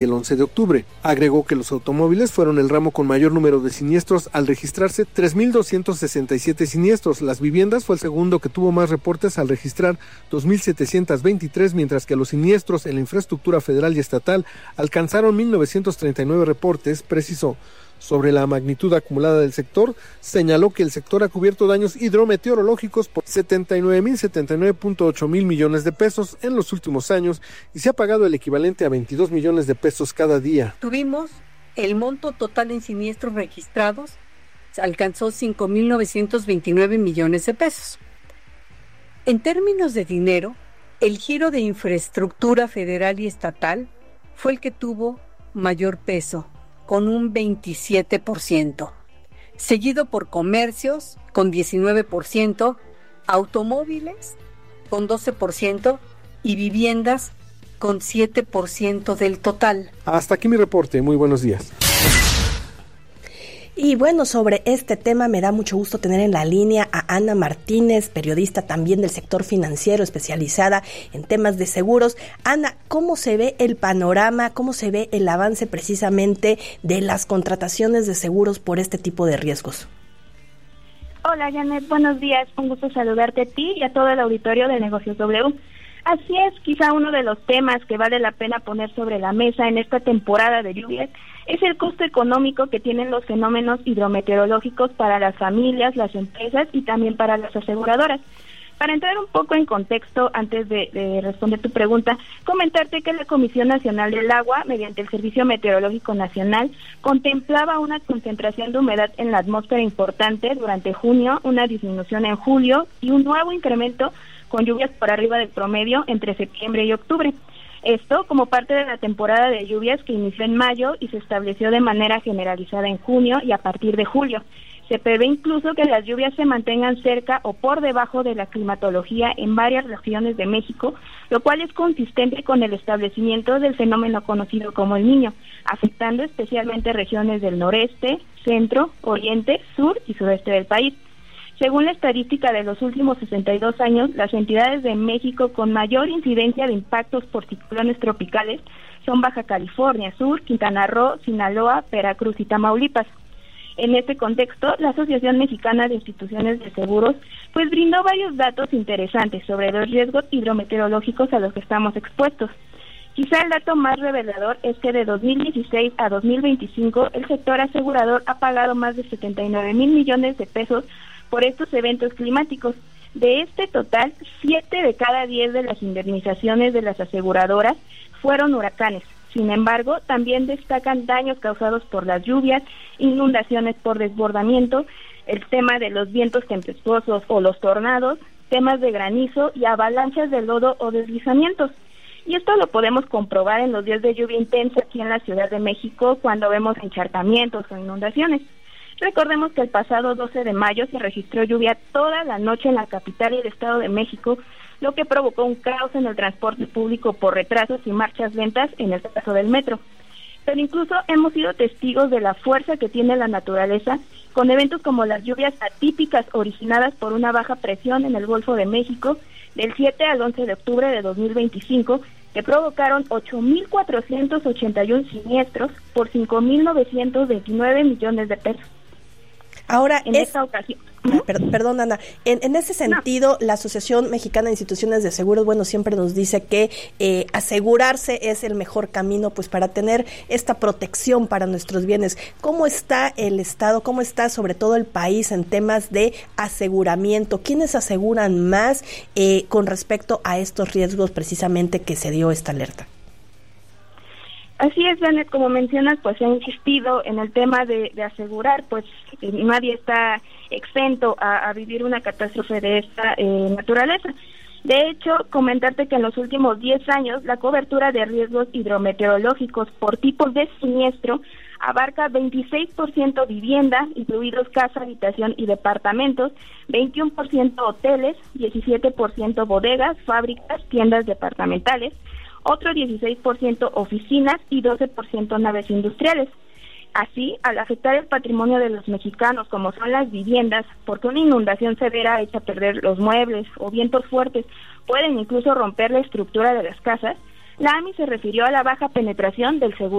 del 11 de octubre. Agregó que los automóviles fueron el ramo con mayor número de siniestros al registrarse 3.267 siniestros. Las viviendas fue el segundo que tuvo más reportes al registrar 2.723, mientras que los siniestros en la infraestructura federal y estatal alcanzaron 1.939 reportes, precisó. Sobre la magnitud acumulada del sector, señaló que el sector ha cubierto daños hidrometeorológicos por 79.079.8 mil millones de pesos en los últimos años y se ha pagado el equivalente a 22 millones de pesos cada día. Tuvimos el monto total en siniestros registrados, alcanzó 5.929 millones de pesos. En términos de dinero, el giro de infraestructura federal y estatal fue el que tuvo mayor peso, con un 27%, seguido por comercios con 19%, automóviles con 12% y viviendas con 7% del total. Hasta aquí mi reporte, muy buenos días. Y bueno, sobre este tema me da mucho gusto tener en la línea a Ana Martínez, periodista también del sector financiero, especializada en temas de seguros. Ana, ¿cómo se ve el panorama, cómo se ve el avance precisamente de las contrataciones de seguros por este tipo de riesgos? Hola Janet, buenos días, un gusto saludarte a ti y a todo el auditorio de Negocios W. Así es, quizá uno de los temas que vale la pena poner sobre la mesa en esta temporada de lluvias es el costo económico que tienen los fenómenos hidrometeorológicos para las familias, las empresas y también para las aseguradoras. Para entrar un poco en contexto, antes de responder tu pregunta, comentarte que la Comisión Nacional del Agua, mediante el Servicio Meteorológico Nacional, contemplaba una concentración de humedad en la atmósfera importante durante junio, una disminución en julio y un nuevo incremento con lluvias por arriba del promedio entre septiembre y octubre. Esto como parte de la temporada de lluvias que inició en mayo y se estableció de manera generalizada en junio y a partir de julio. Se prevé incluso que las lluvias se mantengan cerca o por debajo de la climatología en varias regiones de México, lo cual es consistente con el establecimiento del fenómeno conocido como El Niño, afectando especialmente regiones del noreste, centro, oriente, sur y sureste del país. Según la estadística de los últimos 62 años, las entidades de México con mayor incidencia de impactos por ciclones tropicales son Baja California Sur, Quintana Roo, Sinaloa, Veracruz y Tamaulipas. En este contexto, la Asociación Mexicana de Instituciones de Seguros pues brindó varios datos interesantes sobre los riesgos hidrometeorológicos a los que estamos expuestos. Quizá el dato más revelador es que de 2016 a 2025 el sector asegurador ha pagado más de 79 mil millones de pesos por estos eventos climáticos. De este total, 7 de cada 10 de las indemnizaciones de las aseguradoras fueron huracanes. Sin embargo, también destacan daños causados por las lluvias, inundaciones por desbordamiento, el tema de los vientos tempestuosos o los tornados, temas de granizo y avalanchas de lodo o deslizamientos. Y esto lo podemos comprobar en los días de lluvia intensa aquí en la Ciudad de México cuando vemos encharcamientos o inundaciones. Recordemos que el pasado 12 de mayo se registró lluvia toda la noche en la capital y el Estado de México, lo que provocó un caos en el transporte público por retrasos y marchas lentas en el caso del metro. Pero incluso hemos sido testigos de la fuerza que tiene la naturaleza con eventos como las lluvias atípicas originadas por una baja presión en el Golfo de México del 7 al 11 de octubre de 2025, que provocaron 8.481 siniestros por 5.929 millones de pesos. Ahora, en esta ocasión. Perdón, Ana. En ese sentido, la Asociación Mexicana de Instituciones de Seguros, bueno, siempre nos dice que asegurarse es el mejor camino, pues, para tener esta protección para nuestros bienes. ¿Cómo está el Estado, cómo está sobre todo el país en temas de aseguramiento? ¿Quiénes aseguran más con respecto a estos riesgos precisamente que se dio esta alerta? Así es, Janet, como mencionas, pues se ha insistido en el tema de asegurar, pues nadie está exento a vivir una catástrofe de esta naturaleza. De hecho, comentarte que en los últimos 10 años la cobertura de riesgos hidrometeorológicos por tipos de siniestro abarca 26% vivienda, incluidos casa, habitación y departamentos, 21% hoteles, 17% bodegas, fábricas, tiendas departamentales, otro 16% oficinas y 12% naves industriales. Así, al afectar el patrimonio de los mexicanos, como son las viviendas, porque una inundación severa echa a perder los muebles o vientos fuertes pueden incluso romper la estructura de las casas, la AMI se refirió a la baja penetración del seguro